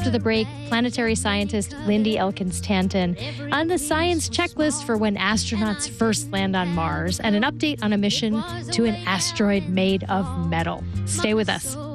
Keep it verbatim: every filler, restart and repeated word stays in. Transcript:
After the break, planetary scientist Lindy Elkins Tanton on the science checklist for when astronauts first land on Mars and an update on a mission to an asteroid made of metal. Stay with us.